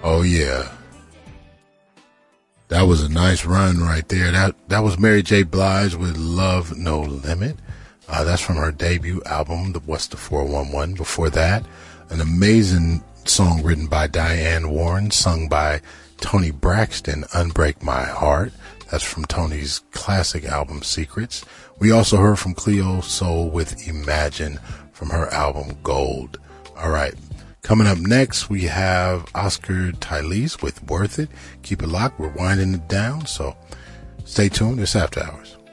Oh yeah. That was a nice run right there. That was Mary J. Blige with Love No Limit. That's from her debut album, What's the 411. Before that, an amazing song written by Diane Warren, sung by Toni Braxton, Unbreak My Heart. That's from Toni's classic album, Secrets. We also heard from Cleo Sol with Imagine from her album, Gold. All right. Coming up next, we have Oscar Tylese with Worth It. Keep it locked. We're winding it down, so stay tuned. It's After Hours.